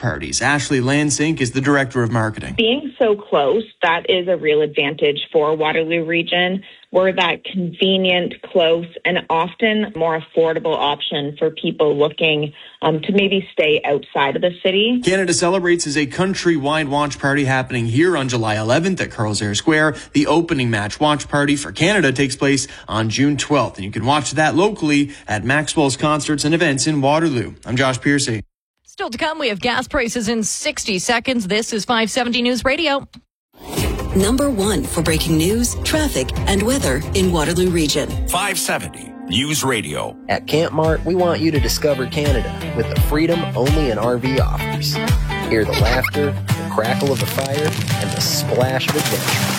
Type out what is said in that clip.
parties. Ashley Lansink is the director of marketing. Being so close, that is a real advantage for Waterloo Region. We're that convenient, close, and often more affordable option for people looking to maybe stay outside of the city. Canada Celebrates is a countrywide watch party happening here on July 11th at Carl's Air Square. The opening match watch party for Canada takes place on June 12th, and you can watch that locally at Maxwell's Concerts and Events in Waterloo. I'm Josh Piercy. Still to come, we have gas prices in 60 seconds. This is 570 News Radio. Number 1 for breaking news, traffic, and weather in Waterloo Region. 570 News Radio. At Camp Mart, we want you to discover Canada with the freedom only an RV offers. Hear the laughter, the crackle of the fire, and the splash of adventure.